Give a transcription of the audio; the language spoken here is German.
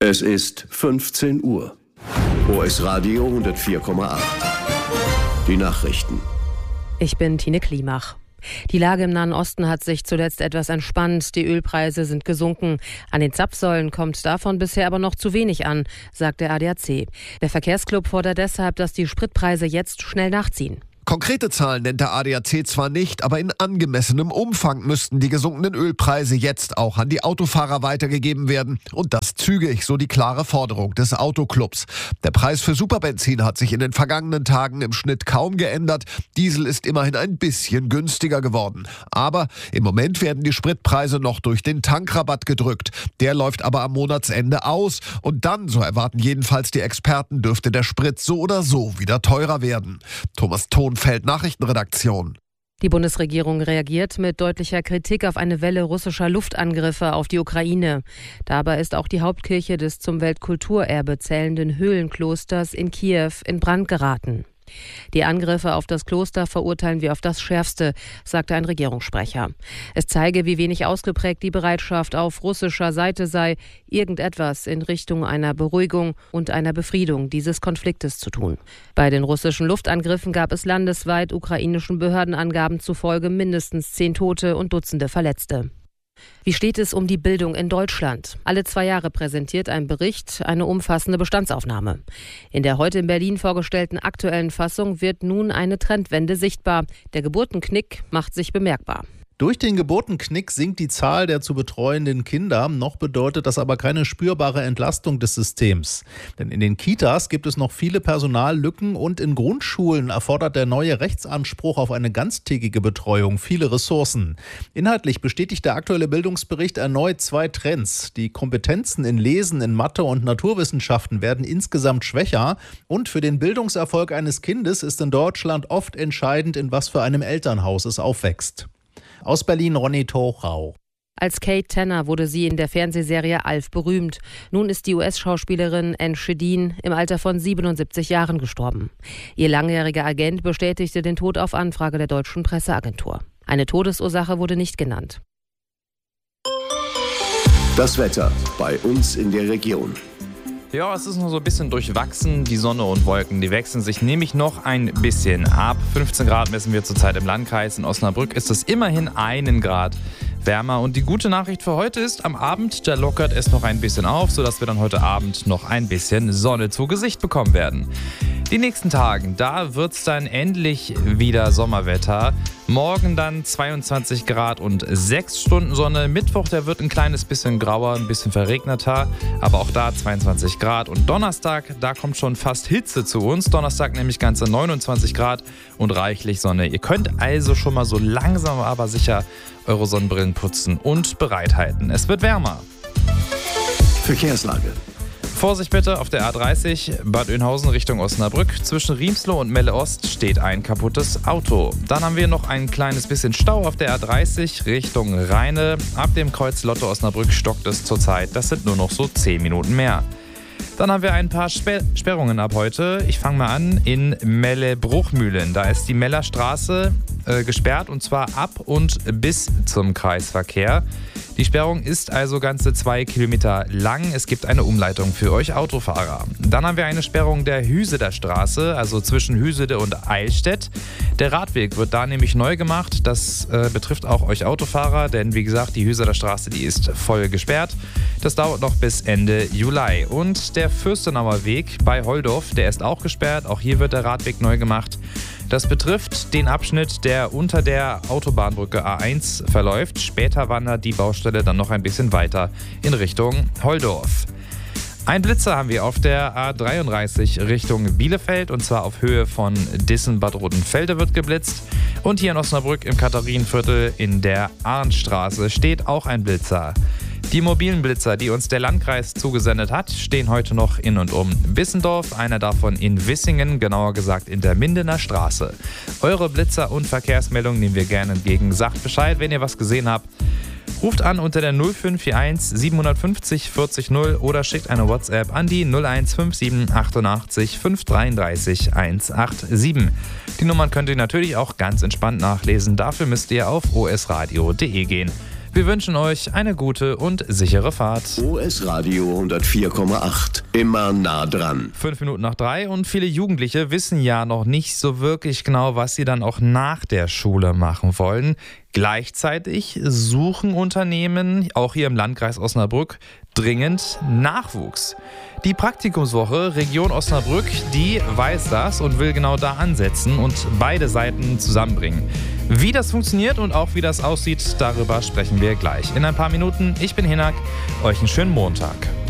Es ist 15 Uhr. OS Radio 104,8. Die Nachrichten. Ich bin Tine Klimach. Die Lage im Nahen Osten hat sich zuletzt etwas entspannt. Die Ölpreise sind gesunken. An den Zapfsäulen kommt davon bisher aber noch zu wenig an, sagt der ADAC. Der Verkehrsclub fordert deshalb, dass die Spritpreise jetzt schnell nachziehen. Konkrete Zahlen nennt der ADAC zwar nicht, aber in angemessenem Umfang müssten die gesunkenen Ölpreise jetzt auch an die Autofahrer weitergegeben werden. Und das zügig, so die klare Forderung des Autoclubs. Der Preis für Superbenzin hat sich in den vergangenen Tagen im Schnitt kaum geändert. Diesel ist immerhin ein bisschen günstiger geworden. Aber im Moment werden die Spritpreise noch durch den Tankrabatt gedrückt. Der läuft aber am Monatsende aus. Und dann, so erwarten jedenfalls die Experten, dürfte der Sprit so oder so wieder teurer werden. Thomas Thonfeld, Nachrichtenredaktion. Die Bundesregierung reagiert mit deutlicher Kritik auf eine Welle russischer Luftangriffe auf die Ukraine. Dabei ist auch die Hauptkirche des zum Weltkulturerbe zählenden Höhlenklosters in Kiew in Brand geraten. Die Angriffe auf das Kloster verurteilen wir auf das Schärfste, sagte ein Regierungssprecher. Es zeige, wie wenig ausgeprägt die Bereitschaft auf russischer Seite sei, irgendetwas in Richtung einer Beruhigung und einer Befriedung dieses Konfliktes zu tun. Bei den russischen Luftangriffen gab es landesweit ukrainischen Behördenangaben zufolge mindestens 10 Tote und Dutzende Verletzte. Wie steht es um die Bildung in Deutschland? Alle 2 Jahre präsentiert ein Bericht eine umfassende Bestandsaufnahme. In der heute in Berlin vorgestellten aktuellen Fassung wird nun eine Trendwende sichtbar. Der Geburtenknick macht sich bemerkbar. Durch den Geburtenknick sinkt die Zahl der zu betreuenden Kinder. Noch bedeutet das aber keine spürbare Entlastung des Systems. Denn in den Kitas gibt es noch viele Personallücken und in Grundschulen erfordert der neue Rechtsanspruch auf eine ganztägige Betreuung viele Ressourcen. Inhaltlich bestätigt der aktuelle Bildungsbericht erneut 2 Trends. Die Kompetenzen in Lesen, in Mathe und Naturwissenschaften werden insgesamt schwächer. Und für den Bildungserfolg eines Kindes ist in Deutschland oft entscheidend, in was für einem Elternhaus es aufwächst. Aus Berlin Ronny Tochau. Als Kate Tanner wurde sie in der Fernsehserie Alf berühmt. Nun ist die US-Schauspielerin Anne Shedin im Alter von 77 Jahren gestorben. Ihr langjähriger Agent bestätigte den Tod auf Anfrage der deutschen Presseagentur. Eine Todesursache wurde nicht genannt. Das Wetter bei uns in der Region. Ja, es ist noch so ein bisschen durchwachsen. Die Sonne und Wolken, die wechseln sich nämlich noch ein bisschen ab. 15 Grad messen wir zurzeit im Landkreis. In Osnabrück ist es immerhin 1 Grad wärmer. Und die gute Nachricht für heute ist, am Abend, da lockert es noch ein bisschen auf, sodass wir dann heute Abend noch ein bisschen Sonne zu Gesicht bekommen werden. Die nächsten Tagen, da wird es dann endlich wieder Sommerwetter. Morgen dann 22 Grad und 6 Stunden Sonne. Mittwoch, der wird ein kleines bisschen grauer, ein bisschen verregneter, aber auch da 22 Grad. Und Donnerstag, da kommt schon fast Hitze zu uns. Donnerstag nämlich ganze 29 Grad und reichlich Sonne. Ihr könnt also schon mal so langsam aber sicher eure Sonnenbrillen putzen und bereithalten. Es wird wärmer. Verkehrslage. Vorsicht bitte auf der A30 Bad Oeynhausen Richtung Osnabrück. Zwischen Riemsloh und Melle Ost steht ein kaputtes Auto. Dann haben wir noch ein kleines bisschen Stau auf der A30 Richtung Rheine. Ab dem Kreuz Lotte Osnabrück stockt es zurzeit. Das sind nur noch so 10 Minuten mehr. Dann haben wir ein paar Sperrungen ab heute. Ich fange mal an in Melle-Bruchmühlen. Da ist die Meller Straße gesperrt und zwar ab und bis zum Kreisverkehr. Die Sperrung ist also ganze 2 Kilometer lang. Es gibt eine Umleitung für euch Autofahrer. Dann haben wir eine Sperrung der Hüseder Straße, also zwischen Hüsede und Eilstedt. Der Radweg wird da nämlich neu gemacht. Das betrifft auch euch Autofahrer, denn wie gesagt, die Hüseder Straße, die ist voll gesperrt. Das dauert noch bis Ende Juli. Und der Fürstenauer Weg bei Holdorf, der ist auch gesperrt. Auch hier wird der Radweg neu gemacht. Das betrifft den Abschnitt, der unter der Autobahnbrücke A1 verläuft. Später wandert die Baustelle dann noch ein bisschen weiter in Richtung Holdorf. Ein Blitzer haben wir auf der A33 Richtung Bielefeld und zwar auf Höhe von Dissen-Bad Rotenfelde wird geblitzt. Und hier in Osnabrück im Katharinenviertel in der Arnstraße steht auch ein Blitzer. Die mobilen Blitzer, die uns der Landkreis zugesendet hat, stehen heute noch in und um Bissendorf, einer davon in Wissingen, genauer gesagt in der Mindener Straße. Eure Blitzer und Verkehrsmeldungen nehmen wir gerne entgegen. Sagt Bescheid, wenn ihr was gesehen habt. Ruft an unter der 0541 750 40 0 oder schickt eine WhatsApp an die 0157 88 533 187. Die Nummern könnt ihr natürlich auch ganz entspannt nachlesen. Dafür müsst ihr auf osradio.de gehen. Wir wünschen euch eine gute und sichere Fahrt. OS Radio 104,8. Immer nah dran. 5 Minuten nach 3 und viele Jugendliche wissen ja noch nicht so wirklich genau, was sie dann auch nach der Schule machen wollen. Gleichzeitig suchen Unternehmen, auch hier im Landkreis Osnabrück, dringend Nachwuchs. Die Praktikumswoche Region Osnabrück, die weiß das und will genau da ansetzen und beide Seiten zusammenbringen. Wie das funktioniert und auch wie das aussieht, darüber sprechen wir gleich in ein paar Minuten. Ich bin Hinak, euch einen schönen Montag.